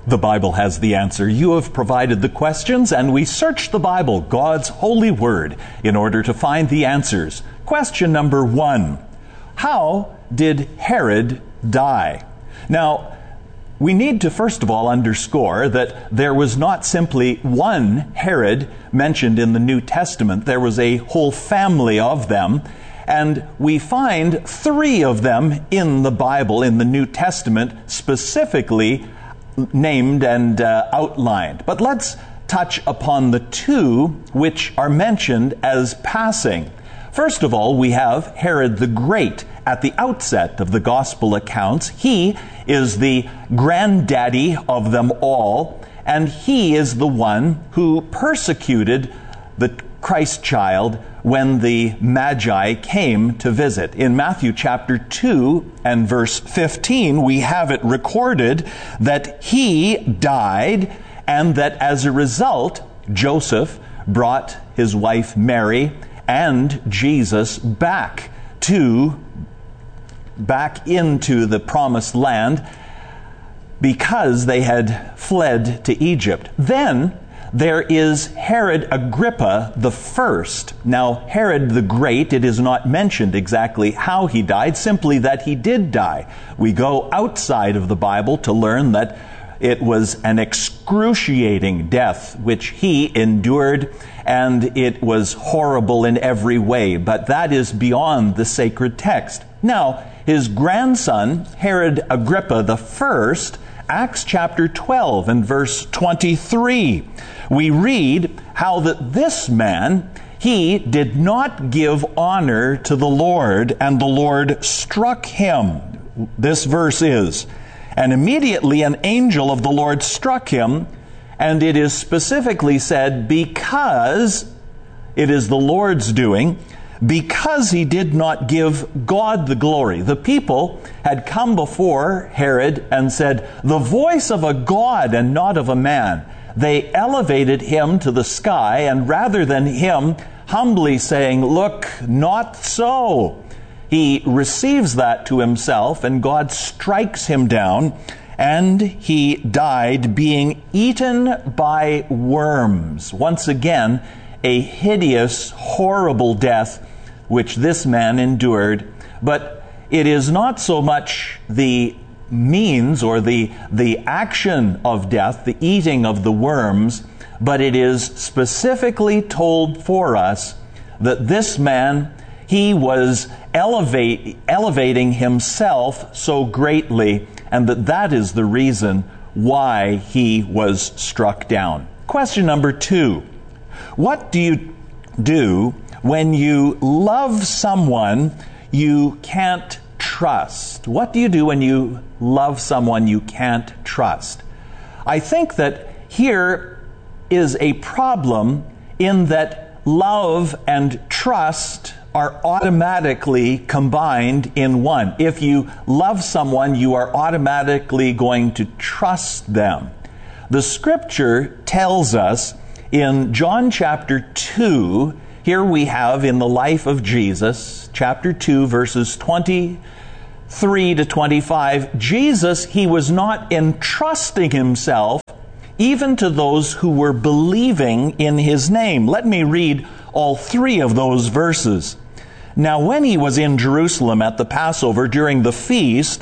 The Bible has the answer. You have provided the questions, and we search the Bible, God's holy word, in order to find the answers. Question number 1. How did Herod die? Now, we need to first of all underscore that there was not simply one Herod mentioned in the New Testament. There was a whole family of them. And we find 3 of them in the Bible, in the New Testament, specifically named and outlined. But let's touch upon the 2 which are mentioned as passing. First of all, we have Herod the Great. At the outset of the gospel accounts, he is the granddaddy of them all, and he is the one who persecuted the Christ child when the Magi came to visit. In Matthew chapter 2 and verse 15, we have it recorded that he died, and that as a result, Joseph brought his wife Mary and Jesus back into the promised land because they had fled to Egypt. Then there is Herod Agrippa the First. Now, Herod the Great, it is not mentioned exactly how he died, simply that he did die. We go outside of the Bible to learn that it was an excruciating death which he endured, and it was horrible in every way. But that is beyond the sacred text. Now, his grandson, Herod Agrippa the First, Acts chapter 12 and verse 23, we read how that this man, he did not give honor to the Lord, and the Lord struck him. This verse is, and immediately an angel of the Lord struck him, and it is specifically said, because it is the Lord's doing, because he did not give God the glory. The people had come before Herod and said, the voice of a God and not of a man. They elevated him to the sky, and rather than him humbly saying, look, not so, he receives that to himself, and God strikes him down, and he died being eaten by worms. Once again, a hideous, horrible death which this man endured. But it is not so much the means or the action of death, the eating of the worms, but it is specifically told for us that this man, he was elevating himself so greatly, and that is the reason why he was struck down. Question number 2. What do you do when you love someone you can't trust? What do you do when you love someone you can't trust? I think that here is a problem in that love and trust are automatically combined in one. If you love someone, you are automatically going to trust them. The scripture tells us in John chapter 2, here we have in the life of Jesus, chapter 2, verses 23 to 25, Jesus, he was not entrusting himself even to those who were believing in his name. Let me read all 3 of those verses. Now, when he was in Jerusalem at the Passover during the feast,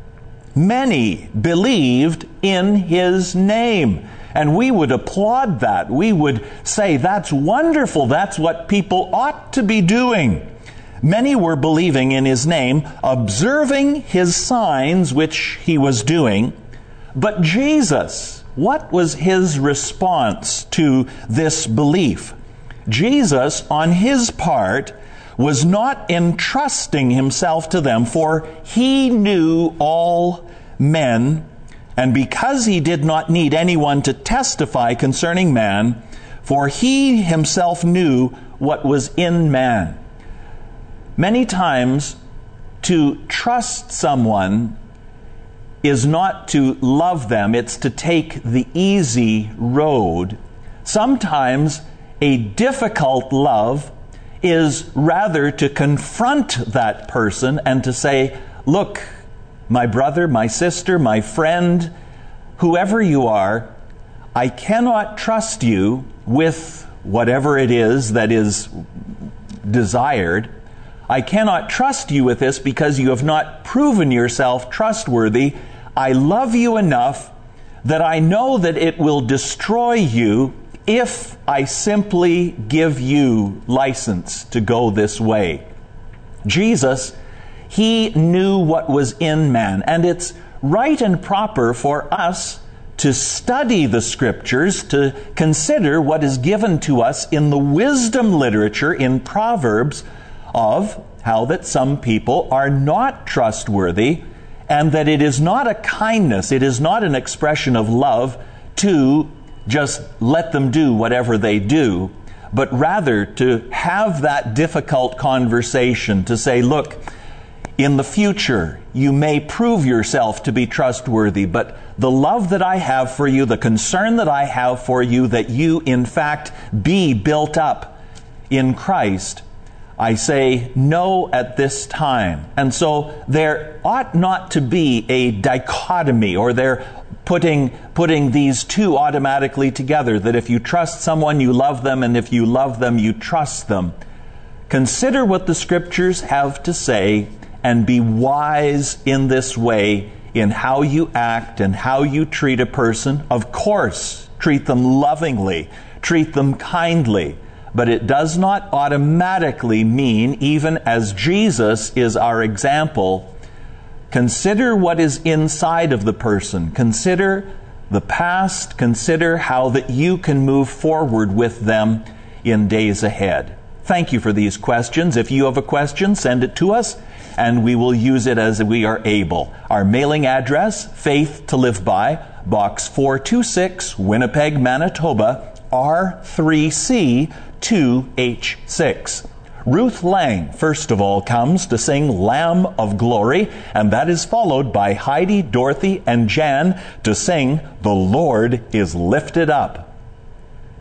many believed in his name. And we would applaud that. We would say, that's wonderful. That's what people ought to be doing. Many were believing in his name, observing his signs which he was doing. But Jesus, what was his response to this belief? Jesus, on his part, was not entrusting himself to them, for he knew all men, and because he did not need anyone to testify concerning man, for he himself knew what was in man. Many times, to trust someone is not to love them, it's to take the easy road. Sometimes a difficult love is rather to confront that person and to say, look, my brother, my sister, my friend, whoever you are, I cannot trust you with whatever it is that is desired. I cannot trust you with this because you have not proven yourself trustworthy. I love you enough that I know that it will destroy you if I simply give you license to go this way. Jesus, He knew what was in man, and it's right and proper for us to study the Scriptures, to consider what is given to us in the wisdom literature in Proverbs of how that some people are not trustworthy, and that it is not a kindness, it is not an expression of love to just let them do whatever they do, but rather to have that difficult conversation to say, look, in the future, you may prove yourself to be trustworthy, but the love that I have for you, the concern that I have for you, that you, in fact, be built up in Christ, I say no at this time. And so there ought not to be a dichotomy, or they're putting these two automatically together, that if you trust someone, you love them, and if you love them, you trust them. Consider what the Scriptures have to say, and be wise in this way in how you act and how you treat a person. Of course, treat them lovingly, treat them kindly, but it does not automatically mean, even as Jesus is our example, consider what is inside of the person. Consider the past. Consider how that you can move forward with them in days ahead. Thank you for these questions. If you have a question, send it to us, and we will use it as we are able. Our mailing address, Faith to Live By, Box 426, Winnipeg, Manitoba, R3C 2H6. Ruth Lang, first of all, comes to sing Lamb of Glory, and that is followed by Heidi, Dorothy, and Jan to sing The Lord is Lifted Up.